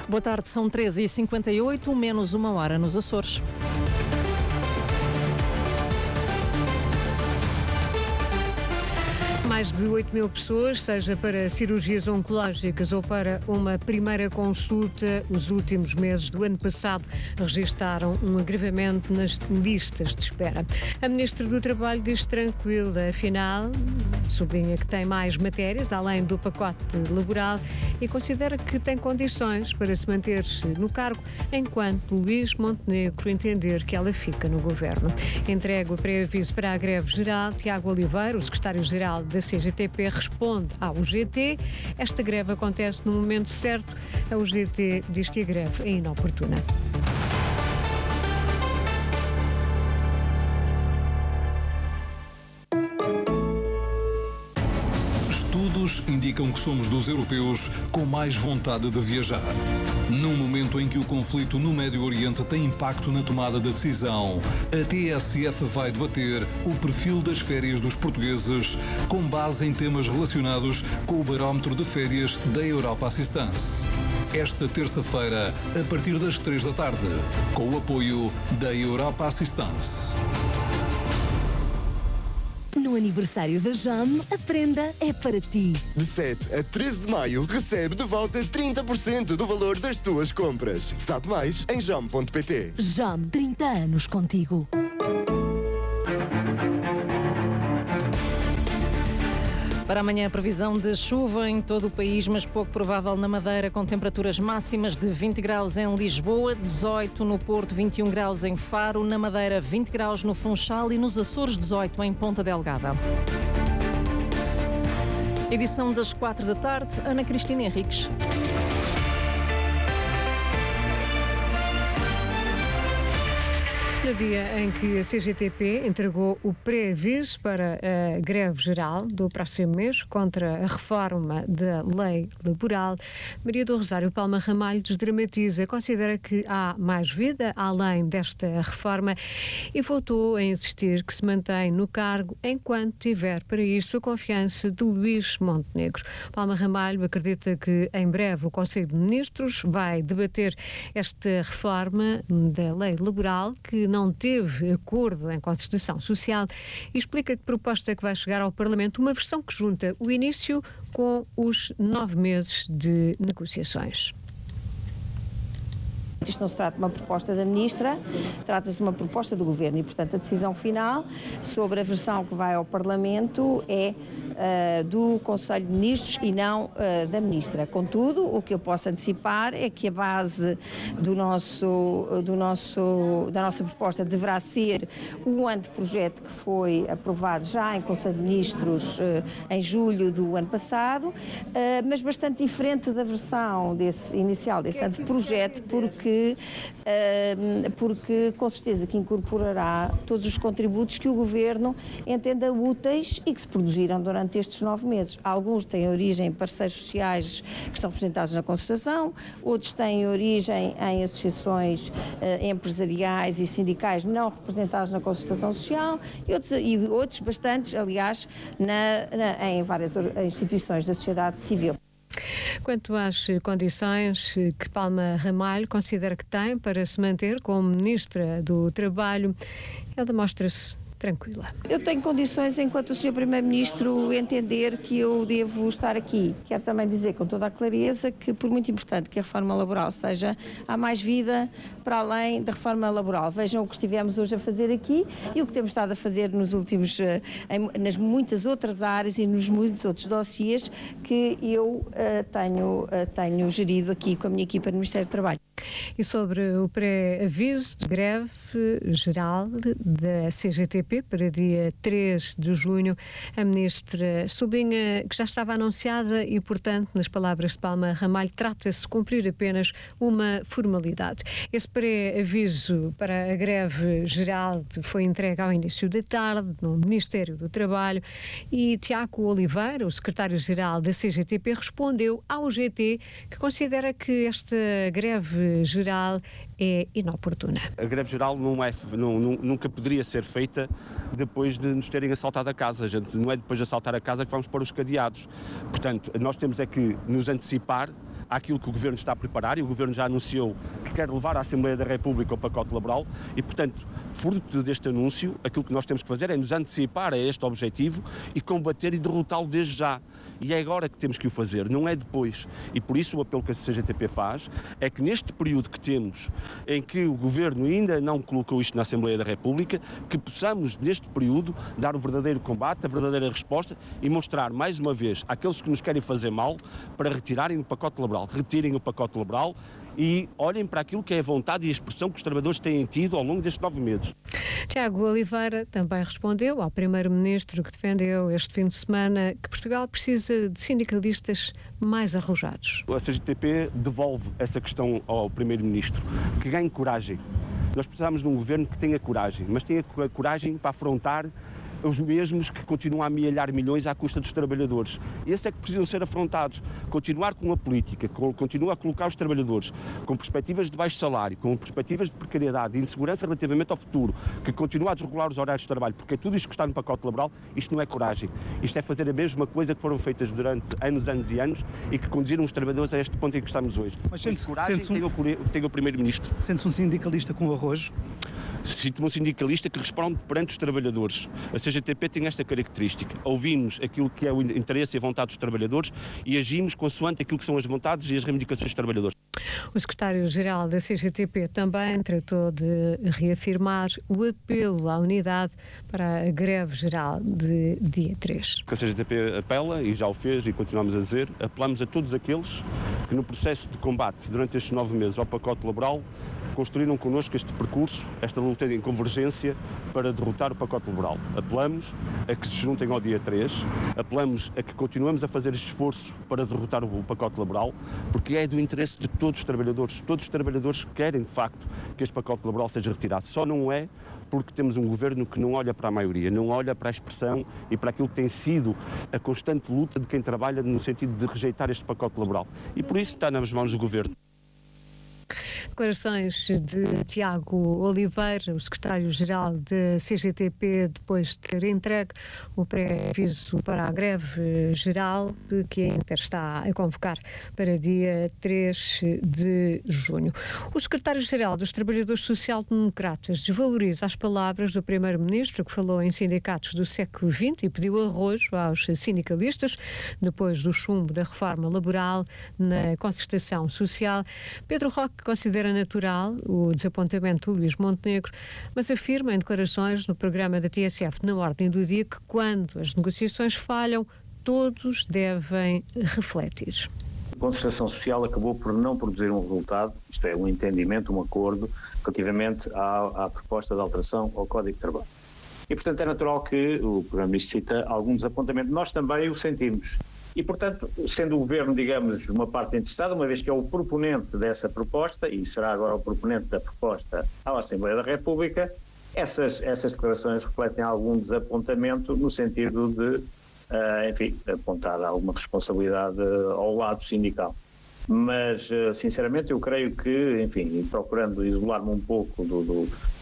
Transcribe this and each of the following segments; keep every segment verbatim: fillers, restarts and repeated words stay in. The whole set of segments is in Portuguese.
Boa tarde, são treze e cinquenta e oito, menos uma hora nos Açores. Mais de oito mil pessoas, seja para cirurgias oncológicas ou para uma primeira consulta, os últimos meses do ano passado registaram um agravamento nas listas de espera. A Ministra do Trabalho diz tranquila, afinal, sublinha que tem mais matérias, além do pacote laboral, e considera que tem condições para se manter no cargo, enquanto Luís Montenegro entender que ela fica no governo. Entregue o pré-aviso para a greve geral. Tiago Oliveira, o secretário-geral da C G T P, responde ao G T. Esta greve acontece no momento certo. A U G T diz que a greve é inoportuna. Estudos indicam que somos dos europeus com mais vontade de viajar. Num momento em que o conflito no Médio Oriente tem impacto na tomada da decisão, a T S F vai debater o perfil das férias dos portugueses com base em temas relacionados com o barómetro de férias da Europa Assistance. Esta terça-feira, a partir das três da tarde, com o apoio da Europa Assistance. No aniversário da Jam, a prenda é para ti. De sete a treze de maio, recebe de volta trinta por cento do valor das tuas compras. Sabe mais em jam ponto pt. Jam, trinta anos contigo. Para amanhã, a previsão de chuva em todo o país, mas pouco provável na Madeira, com temperaturas máximas de vinte graus em Lisboa, dezoito no Porto, vinte e um graus em Faro, na Madeira vinte graus no Funchal e nos Açores dezoito em Ponta Delgada. Edição das quatro da tarde, Ana Cristina Henriques. No dia em que a C G T P entregou o pré-aviso para a greve geral do próximo mês contra a reforma da lei laboral, Maria do Rosário Palma Ramalho desdramatiza, considera que há mais vida além desta reforma e voltou a insistir que se mantém no cargo enquanto tiver para isso a confiança de Luís Montenegro. Palma Ramalho acredita que em breve o Conselho de Ministros vai debater esta reforma da lei laboral que não não teve acordo em concertação social e explica que proposta é que vai chegar ao Parlamento, uma versão que junta o início com os nove meses de negociações. Isto não se trata de uma proposta da Ministra, trata-se de uma proposta do Governo e, portanto, a decisão final sobre a versão que vai ao Parlamento é uh, do Conselho de Ministros e não uh, da Ministra. Contudo, o que eu posso antecipar é que a base do nosso, do nosso, da nossa proposta deverá ser o anteprojeto que foi aprovado já em Conselho de Ministros uh, em julho do ano passado, uh, mas bastante diferente da versão desse, inicial desse anteprojeto, porque porque com certeza que incorporará todos os contributos que o Governo entenda úteis e que se produziram durante estes nove meses. Alguns têm origem em parceiros sociais que estão representados na concertação, outros têm origem em associações eh, empresariais e sindicais não representados na concertação social e outros, e outros bastantes, aliás, na, na, em várias instituições da sociedade civil. Quanto às condições que Palma Ramalho considera que tem para se manter como Ministra do Trabalho, ela mostra-se tranquila. Eu tenho condições, enquanto o senhor Primeiro-Ministro entender que eu devo estar aqui. Quero também dizer com toda a clareza que, por muito importante que a reforma laboral seja, há mais vida para além da reforma laboral. Vejam o que estivemos hoje a fazer aqui e o que temos estado a fazer nos últimos, em, nas muitas outras áreas e nos muitos outros dossiês que eu uh, tenho, uh, tenho gerido aqui com a minha equipa no Ministério do Trabalho. E sobre o pré-aviso de greve geral da C G T P para dia três de junho, a Ministra sublinha que já estava anunciada e, portanto, nas palavras de Palma Ramalho, trata-se de cumprir apenas uma formalidade. Esse pré-aviso para a greve geral foi entregue ao início da tarde no Ministério do Trabalho e Tiago Oliveira, o secretário-geral da C G T P, respondeu ao G T que considera que esta greve geral é inoportuna. A greve geral não é, não, nunca poderia ser feita depois de nos terem assaltado a casa. A gente, não é depois de assaltar a casa que vamos pôr os cadeados. Portanto, nós temos é que nos antecipar àquilo que o Governo está a preparar, e o Governo já anunciou que quer levar à Assembleia da República o pacote laboral e, portanto, fruto deste anúncio, aquilo que nós temos que fazer é nos antecipar a este objetivo e combater e derrotá-lo desde já. E é agora que temos que o fazer, não é depois. E por isso o apelo que a C G T P faz é que neste período que temos, em que o Governo ainda não colocou isto na Assembleia da República, que possamos, neste período, dar o verdadeiro combate, a verdadeira resposta e mostrar, mais uma vez, àqueles que nos querem fazer mal, para retirarem o pacote laboral. Retirem o pacote laboral e olhem para aquilo que é a vontade e a expressão que os trabalhadores têm tido ao longo destes nove meses. Tiago Oliveira também respondeu ao primeiro-ministro que defendeu este fim de semana que Portugal precisa de sindicalistas mais arrojados. A C G T P devolve essa questão ao primeiro-ministro, que ganhe coragem. Nós precisamos de um governo que tenha coragem, mas tenha coragem para afrontar os mesmos que continuam a amealhar milhões à custa dos trabalhadores. Esses é que precisam ser afrontados. Continuar com a política, continuar a colocar os trabalhadores com perspectivas de baixo salário, com perspectivas de precariedade, de insegurança relativamente ao futuro, que continua a desregular os horários de trabalho, porque é tudo isto que está no pacote laboral, isto não é coragem. Isto é fazer a mesma coisa que foram feitas durante anos, anos e anos e que conduziram os trabalhadores a este ponto em que estamos hoje. Mas sente-se, coragem sente-se um... tem, o, tem o primeiro-ministro. Sente-se um sindicalista com arrojo? Sinto-me um sindicalista que responde perante os trabalhadores. A C G T P tem esta característica. Ouvimos aquilo que é o interesse e a vontade dos trabalhadores e agimos consoante aquilo que são as vontades e as reivindicações dos trabalhadores. O secretário-geral da C G T P também tratou de reafirmar o apelo à unidade para a greve geral de dia três. A C G T P apela, e já o fez e continuamos a dizer, apelamos a todos aqueles que no processo de combate durante estes nove meses ao pacote laboral construíram connosco este percurso, esta luta em convergência para derrotar o pacote laboral. Apelamos a que se juntem ao dia três, apelamos a que continuemos a fazer este esforço para derrotar o pacote laboral, porque é do interesse de todos os trabalhadores. Todos os trabalhadores querem, de facto, que este pacote laboral seja retirado. Só não é porque temos um governo que não olha para a maioria, não olha para a expressão e para aquilo que tem sido a constante luta de quem trabalha no sentido de rejeitar este pacote laboral. E por isso está nas mãos do governo. Declarações de Tiago Oliveira, o secretário-geral da C G T P, depois de ter entregue o pré-aviso para a greve geral, que a Inter está a convocar para dia três de junho. O secretário-geral dos Trabalhadores Social-Democratas desvaloriza as palavras do primeiro-ministro, que falou em sindicatos do século vinte e pediu arrojo aos sindicalistas depois do chumbo da reforma laboral na concertação social. Pedro Roque considera natural o desapontamento do Luís Montenegro, mas afirma em declarações no programa da T S F na Ordem do Dia que quando as negociações falham, todos devem refletir. A concertação social acabou por não produzir um resultado, isto é, um entendimento, um acordo, relativamente à, à proposta de alteração ao Código de Trabalho. E, portanto, é natural que o Primeiro-Ministro cita algum desapontamento. Nós também o sentimos. E, portanto, sendo o Governo, digamos, uma parte interessada, uma vez que é o proponente dessa proposta, e será agora o proponente da proposta à Assembleia da República, essas, essas declarações refletem algum desapontamento no sentido de, uh, enfim, apontar alguma responsabilidade ao lado sindical. Mas, uh, sinceramente, eu creio que, enfim, procurando isolar-me um pouco do... do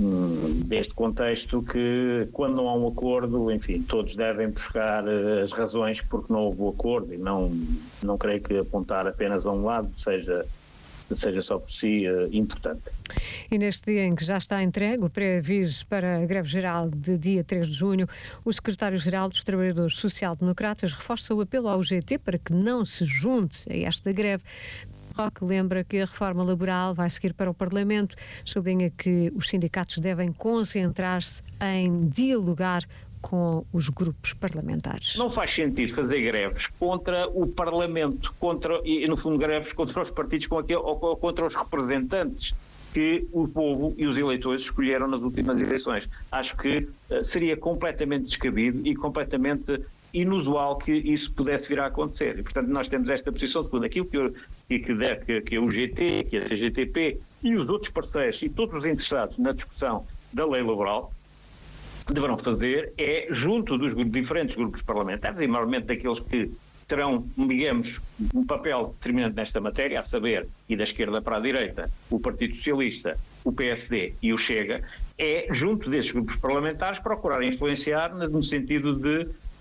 deste contexto, que quando não há um acordo, enfim, todos devem buscar as razões porque não houve o acordo, e não, não creio que apontar apenas a um lado seja, seja só por si uh, importante. E neste dia em que já está entregue o pré-aviso para a greve geral de dia três de junho, o secretário-geral dos Trabalhadores Social-Democratas reforça o apelo ao U G T para que não se junte a esta greve. Roque lembra que a reforma laboral vai seguir para o Parlamento, sublinha que os sindicatos devem concentrar-se em dialogar com os grupos parlamentares. Não faz sentido fazer greves contra o Parlamento, contra, e no fundo greves contra os partidos com aquele, ou contra os representantes que o povo e os eleitores escolheram nas últimas eleições. Acho que uh, seria completamente descabido e completamente inusual que isso pudesse vir a acontecer. E, portanto, nós temos esta posição de que aquilo que, eu, que, que, que a U G T, que a C G T P e os outros parceiros e todos os interessados na discussão da lei laboral deverão fazer é, junto dos diferentes grupos parlamentares, e maiormente daqueles que terão, digamos, um papel determinante nesta matéria, a saber, e da esquerda para a direita, o Partido Socialista, o P S D e o Chega, é, junto desses grupos parlamentares, procurar influenciar no sentido de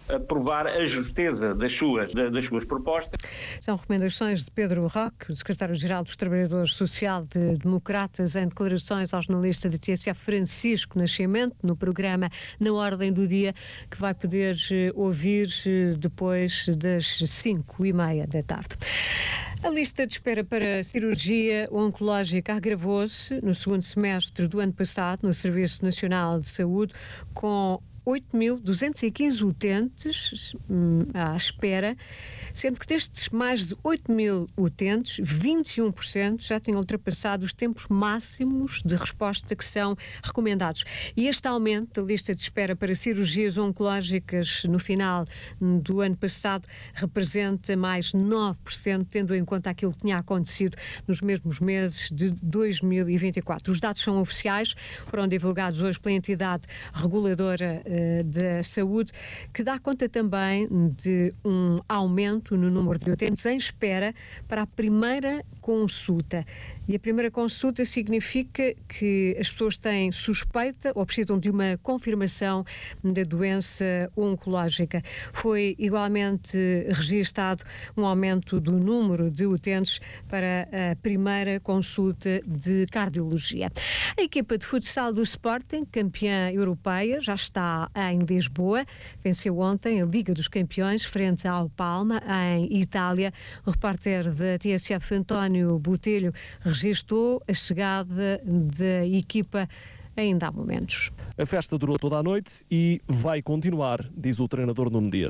provar a justeza das suas, das suas propostas. São recomendações de Pedro Roque, o secretário-geral dos Trabalhadores Social-Democratas, em declarações ao jornalista da T S F Francisco Nascimento, no programa Na Ordem do Dia, que vai poder ouvir depois das cinco e meia da tarde. A lista de espera para cirurgia oncológica agravou-se no segundo semestre do ano passado no Serviço Nacional de Saúde, com oito mil duzentos e quinze utentes hum, à espera, sendo que destes mais de oito mil utentes, vinte e um por cento já tinham ultrapassado os tempos máximos de resposta que são recomendados. E este aumento da lista de espera para cirurgias oncológicas no final do ano passado representa mais nove por cento, tendo em conta aquilo que tinha acontecido nos mesmos meses de dois mil e vinte e quatro. Os dados são oficiais, foram divulgados hoje pela entidade reguladora uh, da saúde, que dá conta também de um aumento no número de utentes em espera para a primeira consulta. E a primeira consulta significa que as pessoas têm suspeita ou precisam de uma confirmação da doença oncológica. Foi igualmente registado um aumento do número de utentes para a primeira consulta de cardiologia. A equipa de futsal do Sporting, campeã europeia, já está em Lisboa. Venceu ontem a Liga dos Campeões frente ao Palma, em Itália. O repórter da T S F, António Botelho, registou a chegada da equipa ainda há momentos. A festa durou toda a noite e vai continuar, diz o treinador Nuno Dias.